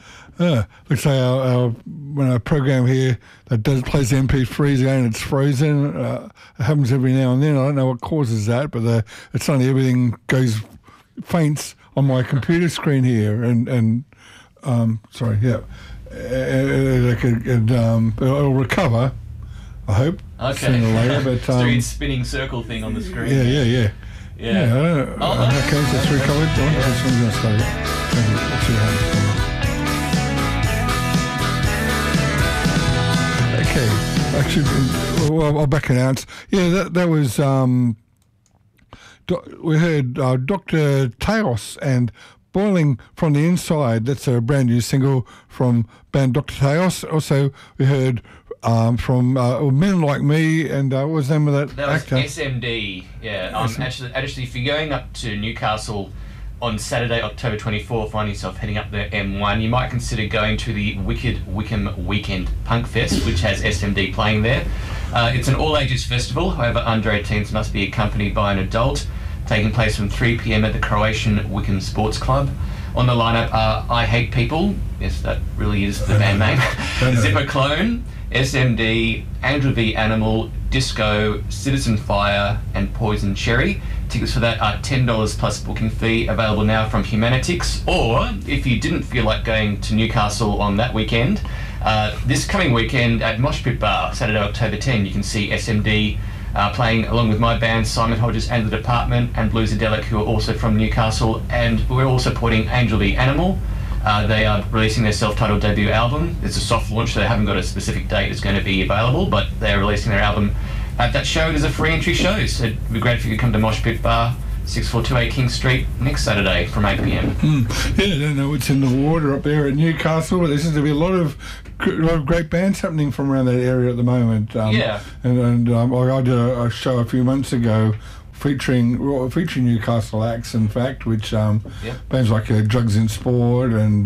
Looks like when our program here that plays the MP3s again, it's frozen. It happens every now and then. I don't know what causes that, but it's suddenly everything faints on my computer screen here. Sorry, yeah. It'll recover, I hope. Okay. Sooner or later, but it's doing its spinning circle thing on the screen. Yeah. Okay, so it's recovered. Okay, actually, well, I'll back it out. Yeah, that was. We heard Dr. Taos and Boiling from the Inside. That's a brand new single from band Dr. Taos. Also, we heard from Men Like Me, and what was the name of that actor? Was SMD, yeah. Actually, if you're going up to Newcastle on Saturday, October 24, find yourself heading up the M1, you might consider going to the Wicked Wickham Weekend Punk Fest, which has SMD playing there. It's an all-ages festival, however, under 18s must be accompanied by an adult, taking place from 3 p.m. at the Croatian Wickham Sports Club. On the lineup are I Hate People, yes, that really is the band name, Zipper Clone, SMD, Angel V Animal, Disco, Citizen Fire, and Poison Cherry. Tickets for that are $10 plus booking fee, available now from Humanitix. Or, if you didn't feel like going to Newcastle on that weekend, this coming weekend at Mosh Pit Bar, Saturday, October 10, you can see SMD playing along with my band, Simon Hodges and The Department, and Bluesadelic, who are also from Newcastle, and we're also supporting Angel V Animal. They are releasing their self-titled debut album. It's a soft launch, so they haven't got a specific date it's going to be available, but they're releasing their album at that show. It is a free entry show, so it'd be great if you could come to Mosh Pit Bar, 6428 King Street, next Saturday from 8 p.m. Yeah, I don't know what's in the water up there at Newcastle, but there seems to be a lot of great bands happening from around that area at the moment. And I did a show a few months ago featuring Newcastle acts, in fact, which bands like Drugs in Sport and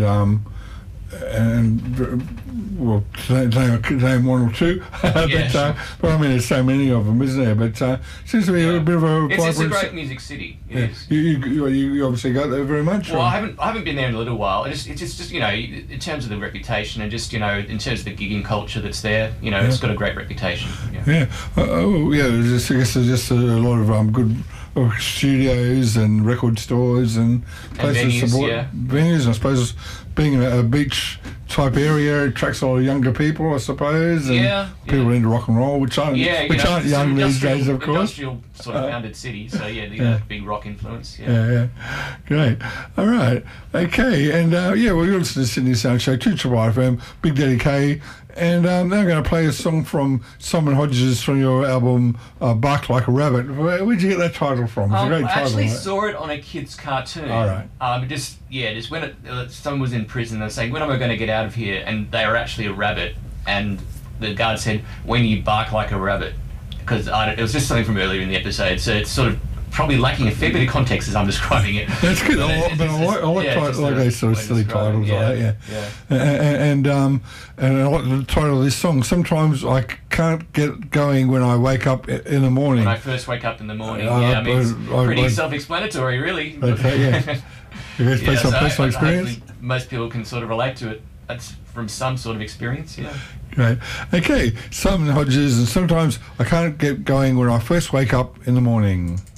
well, to name one or two, but I mean, there's so many of them, isn't there? But seems to be a bit of a vibrant. It's a great music city. It is. You obviously go there very much. Well, I haven't been there in a little while. It's just in terms of the reputation and just in terms of the gigging culture that's there, it's got a great reputation. I guess there's just a lot of good studios and record stores and places to support venues. I suppose being a beach type area attracts a lot of younger people, I suppose, and people into rock and roll, which aren't young these days, of course. Industrial sort of founded city, so the big rock influence. Great. All right. Okay, and you're listening to Sydney Sound Show, 2 Triple FM, Big Daddy K. And now I'm going to play a song from Simon Hodges from your album Bark Like a Rabbit. Where'd you get that title from? It's a great title. I actually saw it on a kid's cartoon. All right. Just when someone was in prison, they're saying, when am I going to get out of here? And they were actually a rabbit. And the guard said, when you bark like a rabbit. Because it was just something from earlier in the episode. So it's sort of probably lacking a fair bit of context as I'm describing it. That's good. I like those sort of silly titles like that. And I like the title of this song. Sometimes I can't get going when I wake up in the morning. When I first wake up in the morning, it's pretty self-explanatory, really. It's based on personal experience. Most people can sort of relate to it. That's from some sort of experience, Great. Okay, Simon Hodges, and sometimes I can't get going when I first wake up in the morning.